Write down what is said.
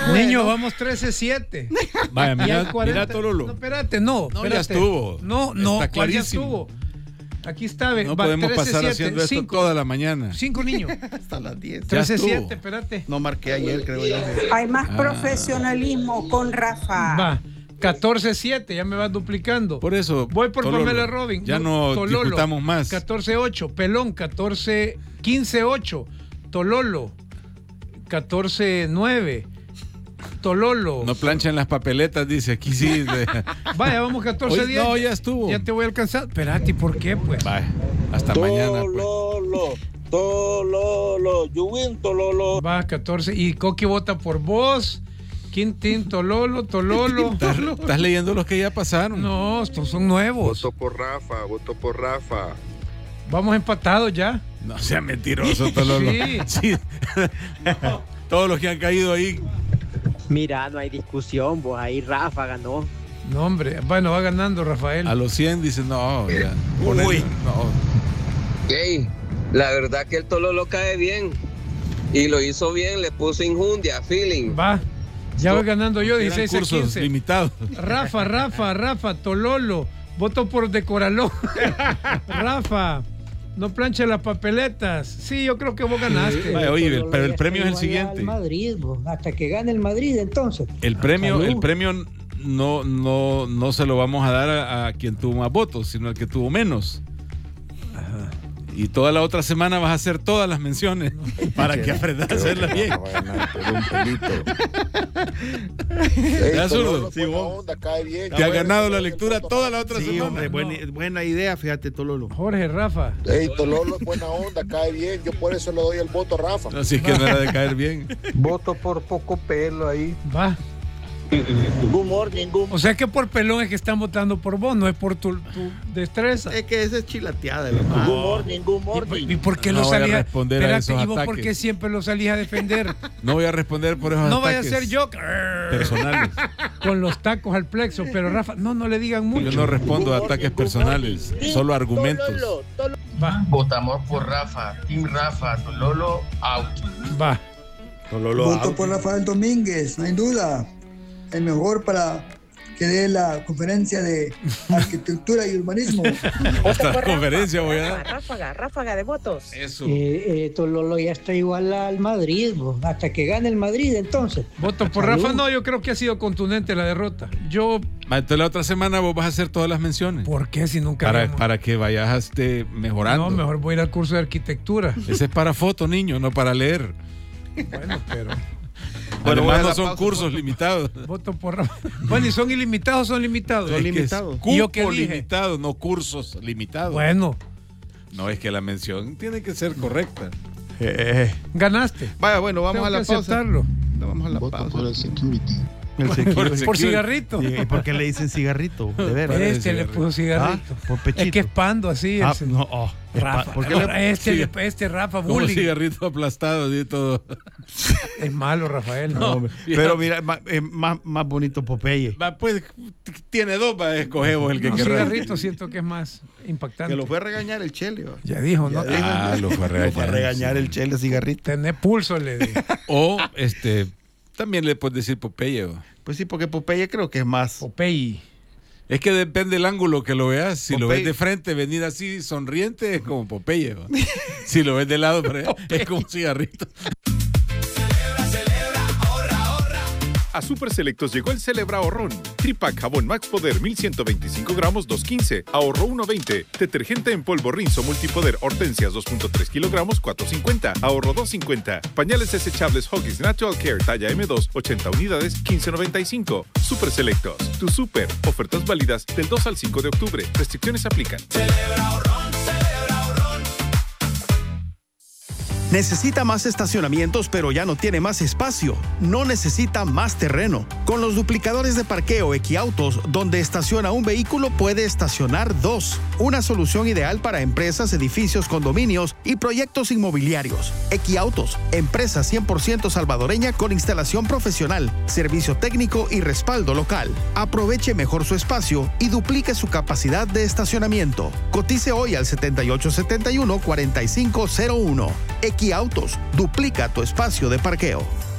Niño, vamos 13-7. Vaya, mira Tololo. No, espérate, no. Ya estuvo. No, está clarísimo. Ya estuvo. Aquí está. No podemos pasar haciendo esto toda la mañana. 5 niños. Hasta las 10. 13-7, espérate. No marqué ayer, creo yo. Hay más profesionalismo con Rafa. Va. 14-7, ya me vas duplicando. Por eso. Voy por Tololo. Pamela Robin. Ya no Tololo. discutamos más. 14-8. Pelón, 15-8. Tololo, 14-9. Tololo. No planchan las papeletas, dice. Aquí sí. Vaya, vamos 14-10. No, ya estuvo. Ya te voy a alcanzar. Espérate, ¿por qué, pues? Vaya, hasta mañana. Tololo, Tololo, you win, Tololo. Va, 14. Y Coqui vota por vos. Quintín, Tololo. ¿Estás leyendo los que ya pasaron? No, estos son nuevos. Voto por Rafa. Vamos empatados ya. No sea mentiroso, Tololo. Sí. No. Todos los que han caído ahí. Mira, no hay discusión, vos ahí Rafa ganó. No, hombre. Bueno, va ganando Rafael. A los 100 dicen, no, ya. Uy. No. Hey, la verdad que el Tololo cae bien. Y lo hizo bien, le puso injundia, feeling. Va. Ya voy ganando yo, 16 a cursos 15. limitados. Rafa, Tololo. Voto por Decoraló. Rafa, no planche las papeletas. Sí, yo creo que vos ganaste. Vaya, oye, pero el premio es el siguiente. Al Madrid, hasta que gane el Madrid, entonces. El premio no se lo vamos a dar a quien tuvo más votos, sino al que tuvo menos. Ajá. Y toda la otra semana vas a hacer todas las menciones para que aprendas a hacerlas bien. ¿Ya, zurdo? Sí, onda, cae bien. Te ha ganado la lectura toda la otra semana. Hombre, buena idea, fíjate, Tololo. Jorge, Rafa. Hey, Tololo es buena onda, cae bien. Yo por eso le doy el voto a Rafa. Así que no era de caer bien. Voto por poco pelo ahí. Va. Good morning, O sea que por pelón es que están votando por vos, no es por tu destreza. Es que esa es chilateada. Good morning. ¿Y por qué No lo voy a salís responder a esos ¿y vos por ataques. qué siempre lo salís a defender? No voy a responder por esos No vaya a ataques ser yo personales. con los tacos al plexo, pero Rafa, no le digan mucho. Yo no respondo a ataques personales, solo argumentos. Va. Votamos por Rafa, Team Rafa, Tololo, out. Va. Voto por Rafael Domínguez, no hay duda. El mejor para que dé la conferencia de arquitectura y urbanismo. Hasta la conferencia voy a dar. Ráfaga de votos. Eso. Tololo ya está igual al Madrid, hasta que gane el Madrid, entonces. Voto por Rafa, no, yo creo que ha sido contundente la derrota. Entonces la otra semana vos vas a hacer todas las menciones. ¿Por qué si nunca para que vayas mejorando. No, mejor voy a ir al curso de arquitectura. Ese es para foto, niño, no para leer. Bueno, pero... Además no son cursos limitados. Voto por Rafa. Bueno, ¿y son ilimitados o son limitados? Son limitados. Cupo limitado, no cursos limitados. Bueno. No, es que la mención tiene que ser correcta. Ganaste. Vaya, bueno, vamos a la pausa. Aceptarlo. Vamos a la Voto pausa. por el security. Por cigarrito. ¿Y por qué le dicen cigarrito? De veras. Le puso cigarrito. Por pechito. Es que es pando así. Rafa. ¿Por qué este Rafa Como bullying. cigarrito aplastado y todo. Es malo, Rafael. No, pero mira, más bonito Popeye. Pues tiene dos, escogemos el que Un querrá. cigarrito siento que es más impactante. Que lo fue a regañar el Chele. Ya dijo, ¿no? Lo fue a regañar. El Chele cigarrito. Tener pulso, le digo. O también le puedes decir Popeye. Pues sí, porque Popeye creo que es más. Popeye. Es que depende del ángulo que lo veas. Si lo Popeye. ves de frente, venir así sonriente, es como Popeye. Si lo ves de lado, es como un cigarrito. A Super Selectos llegó el Celebra Ahorrón. Tripack jabón Max Poder 1125 gramos 2.15, ahorro 1.20. Detergente en polvo Rinzo Multipoder Hortensias 2.3 kilogramos 4.50, ahorro 2.50. Pañales desechables Huggies Natural Care talla M2 80 unidades 15.95. Super Selectos, tu super. Ofertas válidas del 2 al 5 de octubre. Restricciones aplican. Celebra Ahorrón, celebra Ahorrón. Necesita más estacionamientos, pero ya no tiene más espacio. No necesita más terreno. Con los duplicadores de parqueo Equiautos, donde estaciona un vehículo, puede estacionar dos. Una solución ideal para empresas, edificios, condominios y proyectos inmobiliarios. Equiautos, empresa 100% salvadoreña con instalación profesional, servicio técnico y respaldo local. Aproveche mejor su espacio y duplique su capacidad de estacionamiento. Cotice hoy al 7871-4501. Equiautos, duplica tu espacio de parqueo.